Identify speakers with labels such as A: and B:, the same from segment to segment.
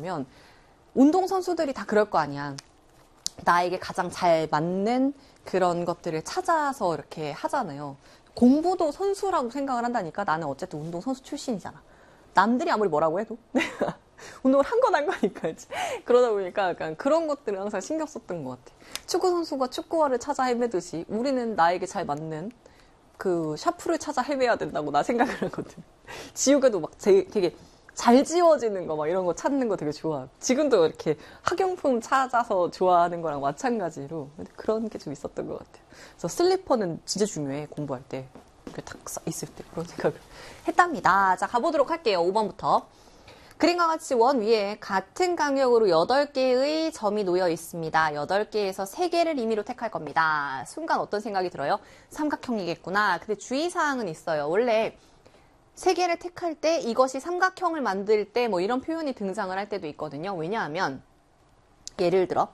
A: 뭐냐면 운동선수들이 다 그럴 거 아니야. 나에게 가장 잘 맞는 그런 것들을 찾아서 이렇게 하잖아요. 공부도 선수라고 생각을 한다니까. 나는 어쨌든 운동선수 출신이잖아. 남들이 아무리 뭐라고 해도 운동을 한 건 한 거니까. 그러다 보니까 약간 그런 것들을 항상 신경 썼던 것 같아. 축구 선수가 축구화를 찾아 헤매듯이 우리는 나에게 잘 맞는 그 샤프를 찾아 헤매야 된다고 나 생각을 하거든. 지우개도 막 되게 잘 지워지는 거 막 이런 거 찾는 거 되게 좋아. 지금도 이렇게 학용품 찾아서 좋아하는 거랑 마찬가지로 그런 게 좀 있었던 것 같아요. 그래서 슬리퍼는 진짜 중요해. 공부할 때. 이렇게 탁 있을 때 그런 생각을 했답니다. 자, 가보도록 할게요. 5번부터. 그림과 같이 원 위에 같은 간격으로 8개의 점이 놓여 있습니다. 8개에서 3개를 임의로 택할 겁니다. 순간 어떤 생각이 들어요? 삼각형이겠구나. 근데 주의사항은 있어요. 원래 3개를 택할 때 이것이 삼각형을 만들 때 뭐 이런 표현이 등장을 할 때도 있거든요. 왜냐하면 예를 들어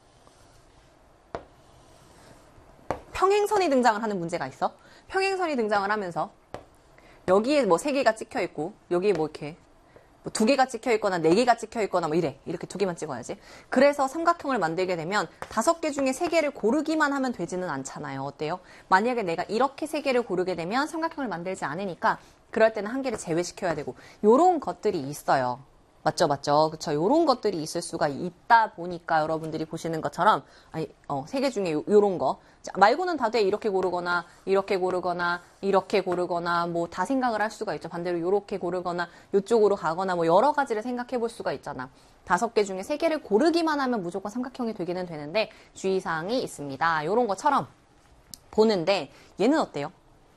A: 평행선이 등장을 하는 문제가 있어. 평행선이 등장을 하면서 여기에 뭐 3개가 찍혀 있고 여기에 뭐 이렇게 뭐 2개가 찍혀 있거나 4개가 찍혀 있거나 뭐 이렇게 2개만 찍어야지. 그래서 삼각형을 만들게 되면 5개 중에 3개를 고르기만 하면 되지는 않잖아요. 어때요? 만약에 내가 이렇게 3개를 고르게 되면 삼각형을 만들지 않으니까 그럴 때는 1개를 제외시켜야 되고 요런 것들이 있어요. 맞죠? 그쵸? 요런 것들이 있을 수가 있다 보니까 여러분들이 보시는 것처럼 3개 중에 요런 거 자, 말고는 다 돼. 이렇게 고르거나 이렇게 고르거나 이렇게 고르거나 뭐 다 생각을 할 수가 있죠. 반대로 요렇게 고르거나 요쪽으로 가거나 뭐 여러 가지를 생각해 볼 수가 있잖아. 5개 중에 3개를 고르기만 하면 무조건 삼각형이 되기는 되는데 주의사항이 있습니다. 요런 것처럼 보는데 얘는 어때요?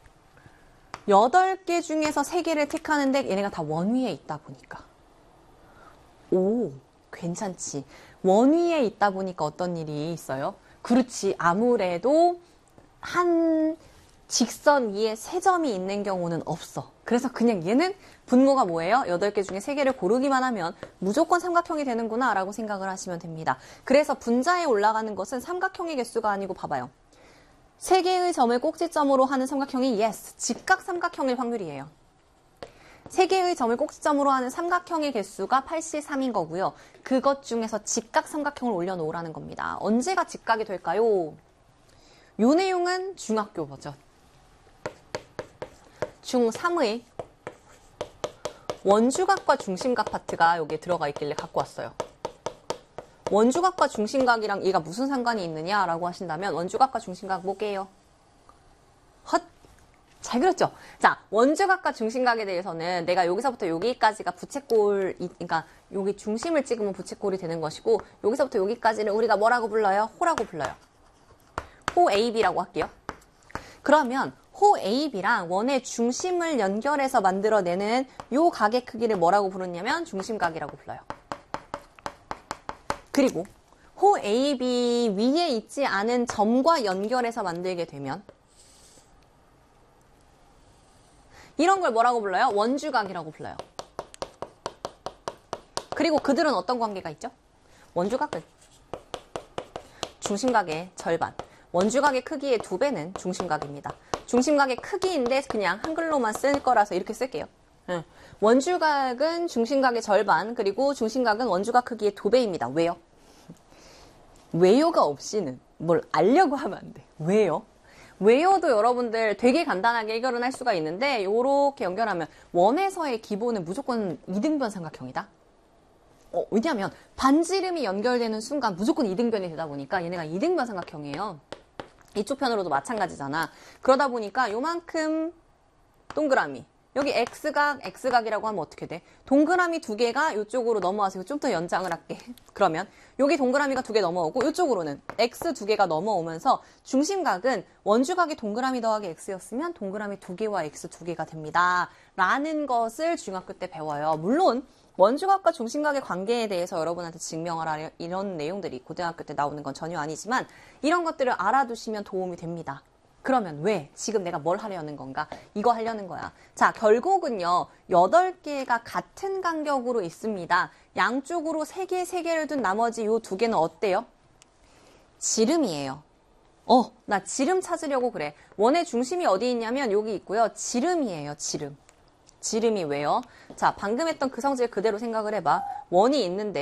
A: 8개 중에서 3개를 택하는데 얘네가 다 원 위에 있다 보니까 오, 괜찮지. 원 위에 있다 보니까 어떤 일이 있어요? 그렇지. 아무래도 한 직선 위에 3점이 있는 경우는 없어. 그래서 그냥 얘는 분모가 뭐예요? 8개 중에 3개를 고르기만 하면 무조건 삼각형이 되는구나 라고 생각을 하시면 됩니다. 그래서 분자에 올라가는 것은 삼각형의 개수가 아니고 봐봐요. 3개의 점을 꼭지점으로 하는 삼각형이 yes, 직각 삼각형일 확률이에요. 3개의 점을 꼭지점으로 하는 삼각형의 개수가 83인 거고요. 그것 중에서 직각 삼각형을 올려놓으라는 겁니다. 언제가 직각이 될까요? 요 내용은 중학교 버전. 중3의 원주각과 중심각 파트가 여기에 들어가 있길래 갖고 왔어요. 원주각과 중심각이랑 얘가 무슨 상관이 있느냐라고 하신다면 원주각과 중심각 뭐게요? 헛! 잘 그렸죠? 자, 원주각과 중심각에 대해서는 내가 여기서부터 여기까지가 부채꼴, 그러니까 여기 중심을 찍으면 부채꼴이 되는 것이고 여기서부터 여기까지는 우리가 뭐라고 불러요? 호라고 불러요. 호 AB라고 할게요. 그러면 호 AB랑 원의 중심을 연결해서 만들어내는 요 각의 크기를 뭐라고 부르냐면 중심각이라고 불러요. 그리고 호 AB 위에 있지 않은 점과 연결해서 만들게 되면 이런 걸 뭐라고 불러요? 원주각이라고 불러요. 그리고 그들은 어떤 관계가 있죠? 원주각은 중심각의 절반. 원주각의 크기의 2배는 중심각입니다. 중심각의 크기인데 그냥 한글로만 쓸 거라서 이렇게 쓸게요. 원주각은 중심각의 절반, 그리고 중심각은 원주각 크기의 2배입니다. 왜요? 왜요가 없이는 뭘 알려고 하면 안 돼. 왜요? 왜요도 여러분들 되게 간단하게 해결은 할 수가 있는데 이렇게 연결하면 원에서의 기본은 무조건 이등변 삼각형이다. 왜냐하면 반지름이 연결되는 순간 무조건 이등변이 되다 보니까 얘네가 이등변 삼각형이에요. 이쪽 편으로도 마찬가지잖아. 그러다 보니까 요만큼 동그라미, 여기 X각이라고 하면 어떻게 돼? 동그라미 2개가 이쪽으로 넘어와서 좀 더 연장을 할게. 그러면 여기 동그라미가 2개 넘어오고 이쪽으로는 X 2개가 넘어오면서 중심각은 원주각이 동그라미 더하기 X였으면 동그라미 2개와 X 2개가 됩니다. 라는 것을 중학교 때 배워요. 물론 원주각과 중심각의 관계에 대해서 여러분한테 증명을 하려 이런 내용들이 고등학교 때 나오는 건 전혀 아니지만 이런 것들을 알아두시면 도움이 됩니다. 그러면 왜? 지금 내가 뭘 하려는 건가? 이거 하려는 거야. 자, 결국은요. 8개가 같은 간격으로 있습니다. 양쪽으로 3개를 둔 나머지 요 2개는 어때요? 지름이에요. 나 지름 찾으려고 그래. 원의 중심이 어디 있냐면 여기 있고요. 지름이에요. 지름이 왜요? 자, 방금 했던 그 성질 그대로 생각을 해봐. 원이 있는데